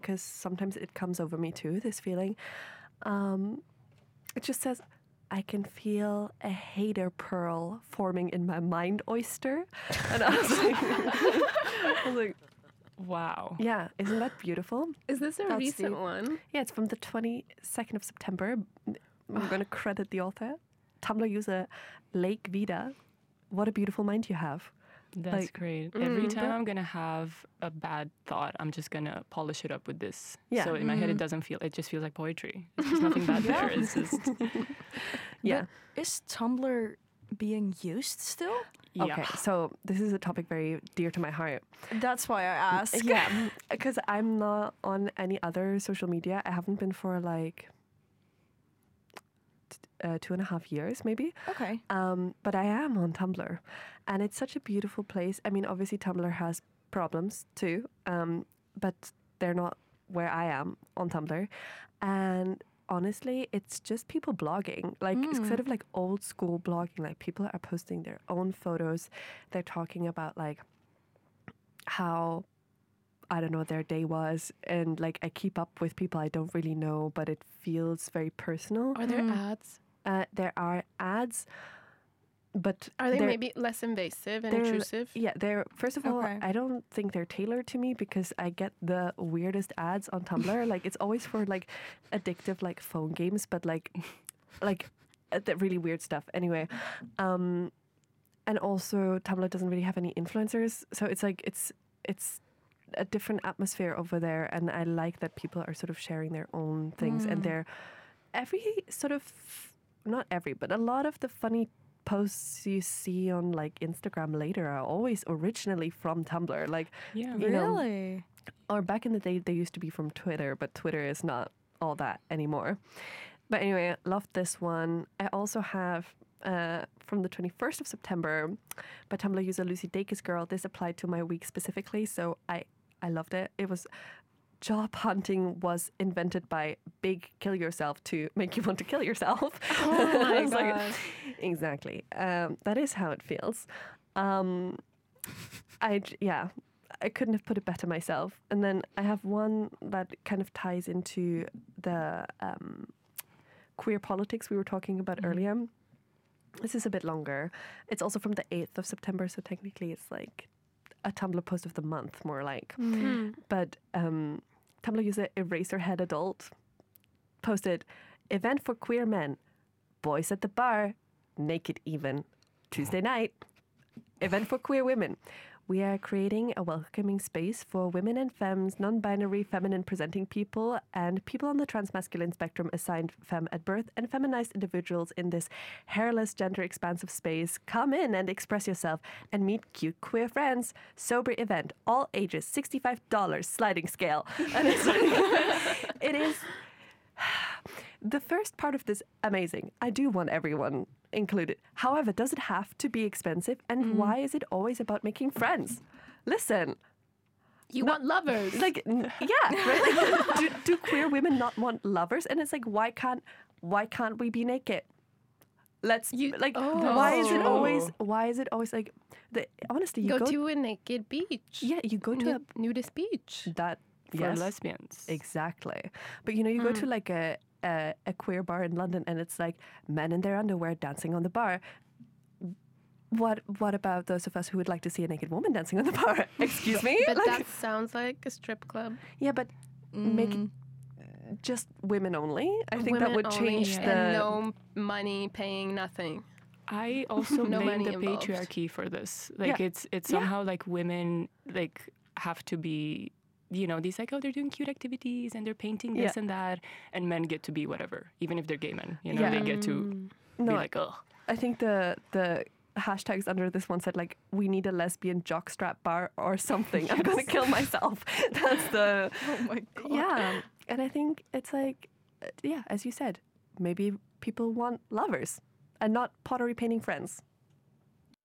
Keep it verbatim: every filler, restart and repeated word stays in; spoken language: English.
because sometimes it comes over me too, this feeling. Um, it just says, I can feel a hater pearl forming in my mind oyster. And I was like, I was like, wow. Yeah, isn't that beautiful? Is this a That's recent the- one? Yeah, it's from the twenty-second of September. I'm going to credit the author. Tumblr user Lake Vida. What a beautiful mind you have. That's Like, great. mm, Every time but- I'm gonna have a bad thought, I'm just gonna polish it up with this. Yeah. So in my head, it doesn't feel. It just feels like poetry. There's nothing bad there. It's just Yeah. But is Tumblr being used still? yeah. Okay, so this is a topic very dear to my heart. That's why I asked. Yeah, because I'm not on any other social media. I haven't been for like t- uh, two and a half years, maybe. Okay. Um, but I am on Tumblr, and it's such a beautiful place. I mean, obviously Tumblr has problems too, um, but they're not where I am on Tumblr. And honestly, it's just people blogging, like Mm. sort of like old school blogging. Like people are posting their own photos. They're talking about like how, I don't know, their day was, and like I keep up with people I don't really know, but it feels very personal. Are there Mm. ads? Uh, there are ads, but Are they they're- maybe less invasive and they're- intrusive? Yeah, they're first of all, Okay. I don't think they're tailored to me because I get the weirdest ads on Tumblr. Like it's always for like addictive like phone games, but like like uh, the really weird stuff. Anyway, um, and also Tumblr doesn't really have any influencers, so it's like it's it's a different atmosphere over there, and I like that people are sort of sharing their own things, and Mm. they're every sort of not every, but a lot of the funny posts you see on like Instagram later are always originally from Tumblr. Like, Yeah. you know, Really? or back in the day, they used to be from Twitter, but Twitter is not all that anymore. But anyway, loved this one. I also have uh, from the twenty-first of September by Tumblr user Lucy Dacus Girl. This applied to my week specifically, so I, I loved it. It was job hunting was invented by Big Kill Yourself to make you want to kill yourself. Oh my It's like- God. exactly. Um, that is how it feels. Um, I j- yeah, I couldn't have put it better myself. And then I have one that kind of ties into the um, queer politics we were talking about Mhm. earlier. This is a bit longer. It's also from the eighth of September, so technically it's like a Tumblr post of the month, more like. Mm. But um, Tumblr user Eraserhead Adult posted, event for queer men, boys at the bar, naked even, Tuesday night. Event for queer women. We are creating a welcoming space for women and femmes, non-binary, feminine presenting people, and people on the transmasculine spectrum assigned femme at birth, and feminized individuals in this hairless, gender expansive space. Come in and express yourself and meet cute queer friends. Sober event, all ages, sixty-five dollars, sliding scale. And it's like, it is. The first part of this, amazing. I do want everyone included. However, does it have to be expensive? And Mm. why is it always about making friends? Listen, You No, want lovers? like, n- yeah, right? Like, do, do queer women not want lovers? And it's like, why can't, why can't we be naked? Let's You- like, oh. why is it That's always? true. Why is it always like? The, honestly, you go, go, to a naked beach. yeah, you go to Nu- nudist beach. a that For yes, lesbians. exactly. But you know, you go to Mm. like a, a a queer bar in London, and it's like men in their underwear dancing on the bar. What what about those of us who would like to see a naked woman dancing on the bar? Excuse me. But Like- that sounds like a strip club. yeah, but make it Mm. just women only. I think that Women would only change and the. no money, paying nothing. I also No blame money the involved. patriarchy for this. Like Yeah. it's it's Yeah. somehow like women like have to be, you know, these like, oh, they're doing cute activities and they're painting this Yeah. and that, and men get to be whatever, even if they're gay men. You know, Yeah. they get to Mm. be No, like, oh, I think the the hashtags under this one said like, we need a lesbian jockstrap bar or something. I'm gonna kill myself. That's the Oh my God. yeah. And I think it's like, uh, yeah, as you said, maybe people want lovers and not pottery painting friends.